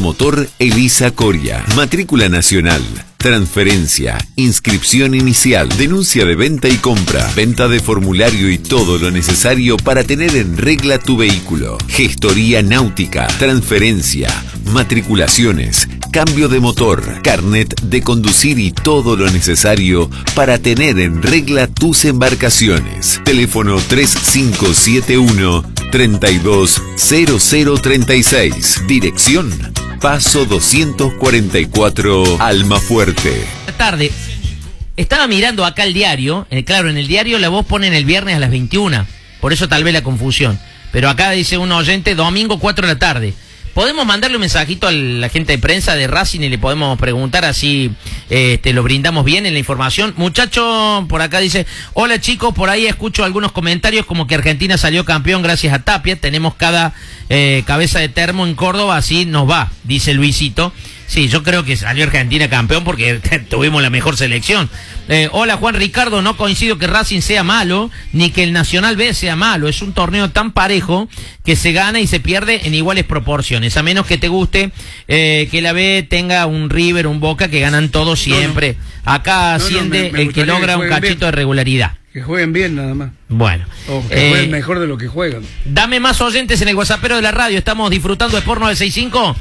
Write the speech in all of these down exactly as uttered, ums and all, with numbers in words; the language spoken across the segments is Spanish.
Automotor Elisa Coria. Matrícula nacional. Transferencia, inscripción inicial, denuncia de venta y compra, venta de formulario y todo lo necesario para tener en regla tu vehículo. Gestoría náutica, transferencia, matriculaciones, cambio de motor, carnet de conducir y todo lo necesario para tener en regla tus embarcaciones. Teléfono tres cinco siete uno, tres dos cero cero tres seis. Dirección Paso doscientos cuarenta y cuatro, Almafuerte. Tarde. Estaba mirando acá el diario. Eh, claro, en el diario la voz ponen el viernes a las veintiuna. Por eso tal vez la confusión. Pero acá dice un oyente, domingo cuatro de la tarde. Podemos mandarle un mensajito a la gente de prensa de Racing y le podemos preguntar, así eh, te lo brindamos bien en la información. Muchacho, por acá dice, hola chicos, por ahí escucho algunos comentarios como que Argentina salió campeón gracias a Tapia. Tenemos cada eh, cabeza de termo en Córdoba, así nos va, dice Luisito. Sí, yo creo que salió Argentina campeón porque tuvimos la mejor selección. Eh, hola Juan Ricardo, no coincido que Racing sea malo, ni que el Nacional B sea malo. Es un torneo tan parejo que se gana y se pierde en iguales proporciones. A menos que te guste eh, que la B tenga un River, un Boca, que ganan todos siempre. No, no. Acá no, asciende no, me, me el que logra que un cachito bien. de regularidad. Que jueguen bien nada más. Bueno. O que eh, jueguen mejor de lo que juegan. Dame más oyentes en el WhatsAppero de la radio. Estamos disfrutando de Sport novecientos sesenta y cinco.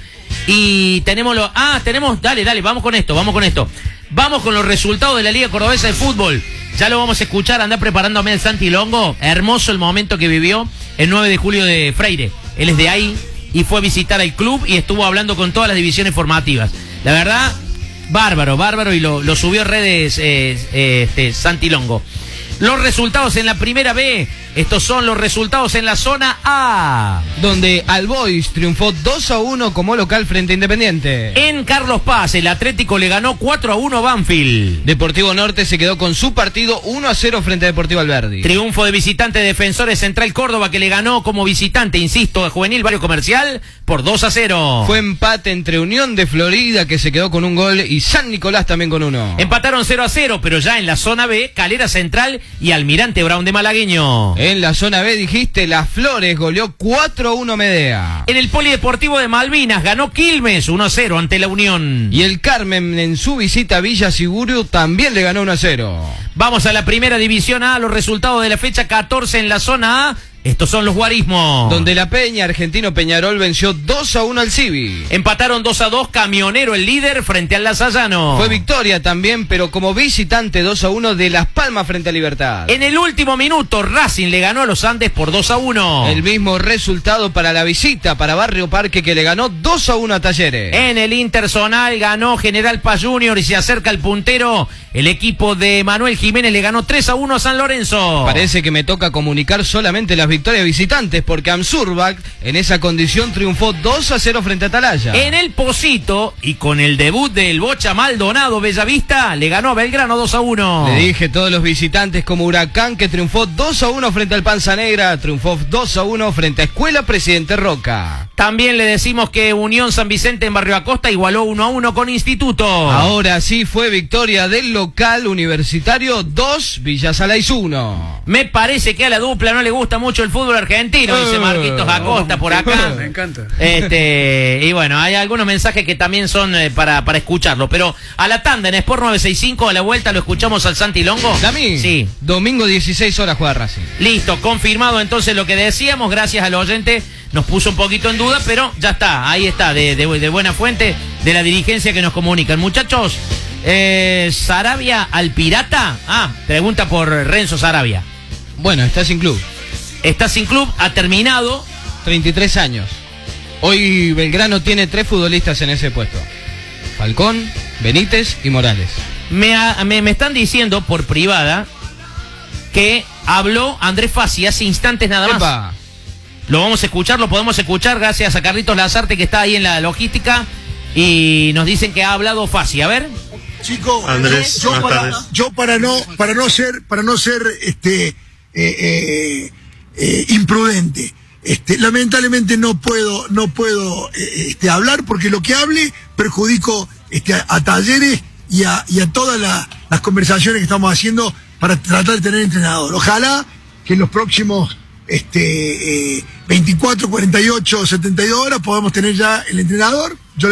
Y tenemos lo... Ah, tenemos... Dale, dale, vamos con esto, vamos con esto. Vamos con los resultados de la Liga Cordobesa de Fútbol. Ya lo vamos a escuchar, anda preparándome el Santi Longo. Hermoso el momento que vivió el nueve de julio de Freire. Él es de ahí y fue a visitar al club y estuvo hablando con todas las divisiones formativas. La verdad, bárbaro, bárbaro, y lo, lo subió a redes eh, eh, este, Santi Longo. Los resultados en la primera B. Estos son los resultados en la zona A, donde Albois triunfó dos a uno como local frente a Independiente. En Carlos Paz, el Atlético le ganó cuatro a uno a Banfield. Deportivo Norte se quedó con su partido uno a cero frente a Deportivo Alberdi. Triunfo de visitante de Defensores Central Córdoba, que le ganó como visitante, insisto, a Juvenil Barrio Comercial por dos a cero. Fue empate entre Unión de Florida, que se quedó con un gol, y San Nicolás también con uno. Empataron cero a cero, pero ya en la zona B, Calera Central y Almirante Brown de Malagueño. En la zona B, dijiste, Las Flores goleó cuatro a uno Medea. En el Polideportivo de Malvinas ganó Quilmes uno a cero ante la Unión. Y el Carmen, en su visita a Villa Siguro, también le ganó uno a cero. Vamos a la primera división A, los resultados de la fecha catorce en la zona A. Estos son los guarismos. Donde La Peña, Argentino Peñarol, venció dos a uno al Civi. Empataron dos a dos, Camionero el líder frente al Lasallano. Fue victoria también, pero como visitante dos a uno de Las Palmas frente a Libertad. En el último minuto, Racing le ganó a los Andes por dos a uno. El mismo resultado para la visita, para Barrio Parque, que le ganó dos a uno a Talleres. En el Interzonal ganó General Paz Junior y se acerca el puntero. El equipo de Manuel Jiménez le ganó tres a uno a San Lorenzo. Parece que me toca comunicar solamente las victorias visitantes, porque Amsurbac en esa condición triunfó dos a cero frente a Atalaya. En el Pocito, y con el debut del Bocha Maldonado Bellavista, le ganó a Belgrano dos a uno. Le dije todos los visitantes, como Huracán, que triunfó dos a uno frente al Panza Negra, triunfó dos a uno frente a Escuela Presidente Roca. También le decimos que Unión San Vicente en Barrio Acosta igualó uno a uno con Instituto. Ahora sí fue victoria del local Universitario dos, Villa Salais uno. Me parece que a la dupla no le gusta mucho el fútbol argentino, dice Marquitos Acosta por acá. Me encanta. Este, y bueno, hay algunos mensajes que también son eh, para, para escucharlo. Pero a la tanda en Sport novecientos sesenta y cinco, a la vuelta lo escuchamos al Santi Longo. ¿Dami? Sí. Domingo dieciséis horas juega Racing. Listo, confirmado entonces lo que decíamos, gracias al oyente. Nos puso un poquito en duda, pero ya está, ahí está, de, de, de buena fuente, de la dirigencia que nos comunican. Muchachos, eh, ¿Sarabia al Pirata? Ah, pregunta por Renzo Sarabia. Bueno, está sin club. Está sin club, ha terminado. treinta y tres años. Hoy Belgrano tiene tres futbolistas en ese puesto: Falcón, Benítez y Morales. Me, me, me están diciendo por privada que habló Andrés Fassi hace instantes nada más. Epa. Lo vamos a escuchar, lo podemos escuchar gracias a Carlitos Lazarte, que está ahí en la logística, y nos dicen que ha hablado Fassi. A ver. Chico, Andrés, yo, buenas para, tardes. yo para no para no ser para no ser este eh, eh, eh, imprudente, este lamentablemente no puedo no puedo eh, este hablar, porque lo que hable perjudico este a, a Talleres y a, y a todas la, las conversaciones que estamos haciendo para tratar de tener entrenador. Ojalá que en los próximos este eh, veinticuatro, cuarenta y ocho, setenta y dos horas podamos tener ya el entrenador. Yo